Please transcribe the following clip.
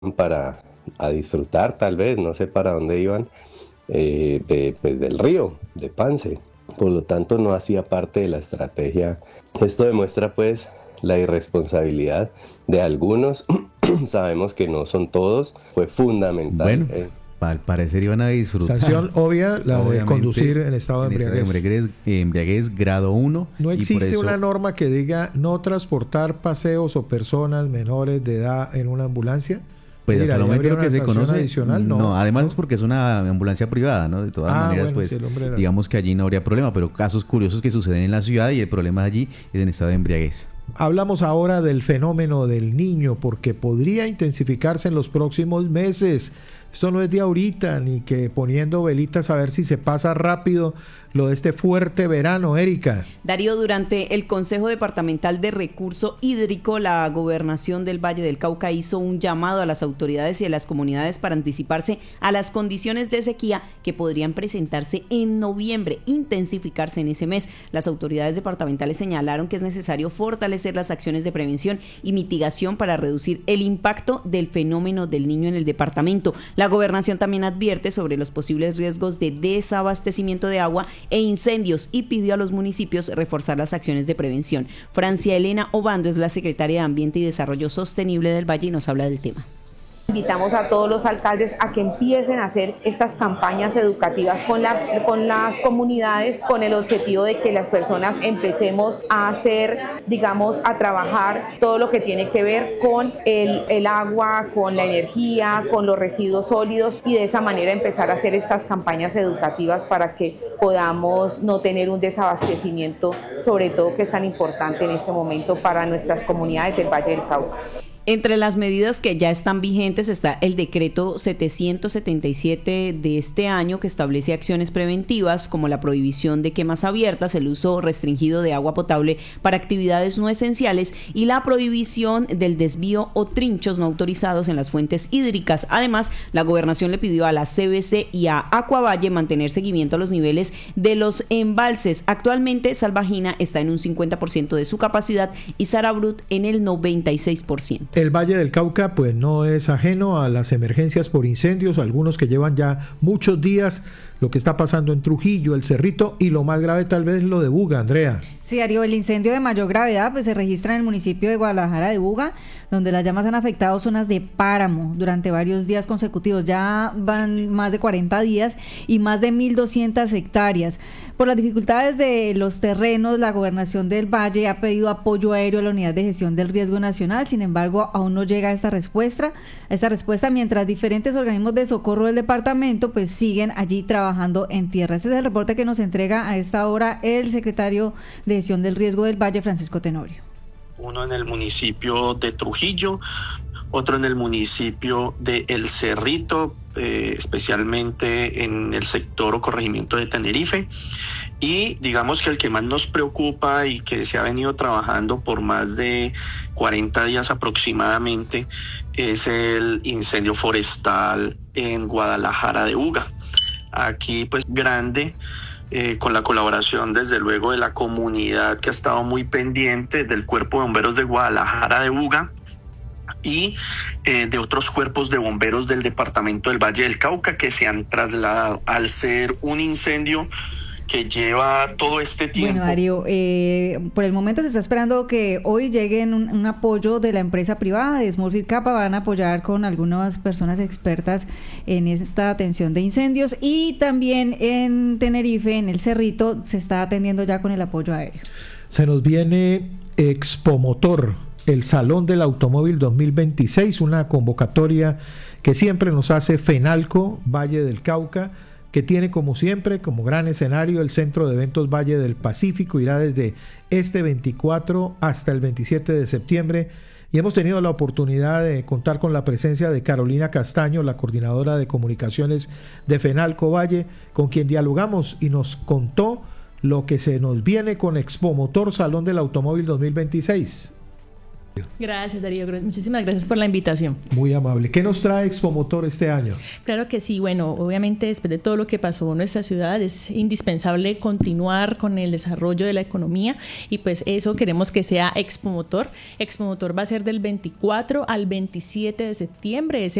para a disfrutar, tal vez, no sé para dónde iban, pues, del río, de Pance. Por lo tanto, no hacía parte de la estrategia. Esto demuestra pues la irresponsabilidad de algunos. Sabemos que no son todos. Fue fundamental. Bueno, al parecer iban a disfrutar. Sanción obvia, la de Obviamente, conducir en estado de embriaguez grado 1. No existe eso, una norma que diga no transportar paseos o personas menores de edad en una ambulancia. Pues hasta el momento que se conoce, adicional, no, además es porque es una ambulancia privada, ¿no? De todas maneras, bueno, pues sí, digamos que allí no habría problema, pero casos curiosos que suceden en la ciudad y el problema allí es en estado de embriaguez. Hablamos ahora del fenómeno del Niño, porque podría intensificarse en los próximos meses. Esto no es de ahorita, ni que poniendo velitas a ver si se pasa rápido lo de este fuerte verano, Erika. Darío, durante el Consejo Departamental de Recurso Hídrico, la Gobernación del Valle del Cauca hizo un llamado a las autoridades y a las comunidades para anticiparse a las condiciones de sequía que podrían presentarse en noviembre, intensificarse en ese mes. Las autoridades departamentales señalaron que es necesario fortalecer las acciones de prevención y mitigación para reducir el impacto del fenómeno del Niño en el departamento. La Gobernación también advierte sobre los posibles riesgos de desabastecimiento de agua e incendios y pidió a los municipios reforzar las acciones de prevención. Francia Elena Obando es la secretaria de Ambiente y Desarrollo Sostenible del Valle y nos habla del tema. Invitamos a todos los alcaldes a que empiecen a hacer estas campañas educativas con las comunidades, con el objetivo de que las personas empecemos a hacer, digamos, a trabajar todo lo que tiene que ver con el agua, con la energía, con los residuos sólidos, y de esa manera empezar a hacer estas campañas educativas para que podamos no tener un desabastecimiento, sobre todo que es tan importante en este momento para nuestras comunidades del Valle del Cauca. Entre las medidas que ya están vigentes está el decreto 777 de este año, que establece acciones preventivas como la prohibición de quemas abiertas, el uso restringido de agua potable para actividades no esenciales y la prohibición del desvío o trinchos no autorizados en las fuentes hídricas. Además, la Gobernación le pidió a la CBC y a Acuavalle mantener seguimiento a los niveles de los embalses. Actualmente, Salvajina está en un 50% de su capacidad y Sarabrut en el 96%. El Valle del Cauca pues no es ajeno a las emergencias por incendios, algunos que llevan ya muchos días, lo que está pasando en Trujillo, El Cerrito, y lo más grave tal vez lo de Buga, Andrea. Sí, Darío, el incendio de mayor gravedad pues se registra en el municipio de Guadalajara de Buga, donde las llamas han afectado zonas de páramo durante varios días consecutivos. Ya van más de 40 días y más de 1.200 hectáreas. Por las dificultades de los terrenos, la Gobernación del Valle ha pedido apoyo aéreo a la Unidad de Gestión del Riesgo Nacional. Sin embargo, aún no llega esta respuesta, mientras diferentes organismos de socorro del departamento pues siguen allí trabajando en tierra. Este es el reporte que nos entrega a esta hora el secretario de Gestión del Riesgo del Valle, Francisco Tenorio. Uno en el municipio de Trujillo, otro en el municipio de El Cerrito, especialmente en el sector o corregimiento de Tenerife, y digamos que el que más nos preocupa y que se ha venido trabajando por más de 40 días aproximadamente es el incendio forestal en Guadalajara de Buga. Aquí pues grande, con la colaboración desde luego de la comunidad que ha estado muy pendiente del Cuerpo de Bomberos de Guadalajara de Buga y de otros cuerpos de bomberos del departamento del Valle del Cauca que se han trasladado al ser un incendio que lleva todo este tiempo. Bueno, Darío, por el momento se está esperando que hoy llegue un apoyo de la empresa privada de Smurfit Kappa. Van a apoyar con algunas personas expertas en esta atención de incendios, y también en Tenerife, en El Cerrito, se está atendiendo ya con el apoyo aéreo. Se nos viene Expomotor, el Salón del Automóvil 2026, una convocatoria que siempre nos hace Fenalco Valle del Cauca, que tiene como siempre, como gran escenario, el Centro de Eventos Valle del Pacífico. Irá desde este 24 hasta el 27 de septiembre, y hemos tenido la oportunidad de contar con la presencia de Carolina Castaño, la coordinadora de comunicaciones de Fenalco Valle, con quien dialogamos y nos contó lo que se nos viene con Expomotor Salón del Automóvil 2026. Gracias, Darío. Muchísimas gracias por la invitación. Muy amable. ¿Qué nos trae Expomotor este año? Claro que sí. Bueno, obviamente después de todo lo que pasó en nuestra ciudad es indispensable continuar con el desarrollo de la economía y pues eso queremos que sea Expomotor. Expomotor va a ser del 24 al 27 de septiembre.